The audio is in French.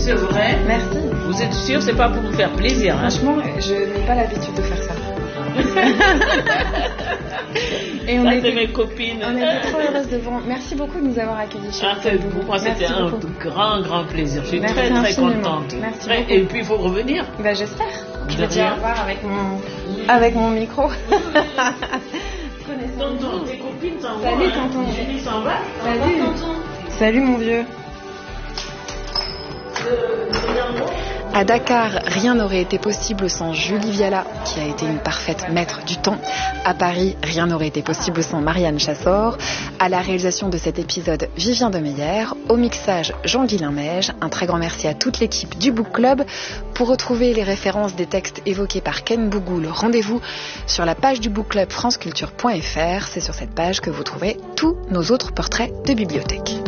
c'est vrai. Merci. Vous êtes sûr, c'est pas pour vous faire plaisir, hein? Franchement, je n'ai pas l'habitude de faire ça. Et Ça, c'est mes copines. On était trop heureuses de vous. Merci beaucoup de nous avoir accueillis chez vous. Pour moi, c'était un grand plaisir. Je suis très contente. Merci beaucoup. Et puis, il faut revenir. J'espère. Je vais dire au revoir avec mon micro. Tonton, tes copines s'en vont. Salut, tonton. Julie s'en va. Salut. Salut, mon vieux. À Dakar, rien n'aurait été possible sans Julie Viala, qui a été une parfaite maître du temps. À Paris, rien n'aurait été possible sans Marianne Chassor. À la réalisation de cet épisode, Vivien Demeyer. Au mixage, Jean-Guilain Meige. Un très grand merci à toute l'équipe du Book Club. Pour retrouver les références des textes évoqués par Ken Bougoul, rendez-vous sur la page du Book Club franceculture.fr. C'est sur cette page que vous trouverez tous nos autres portraits de bibliothèque.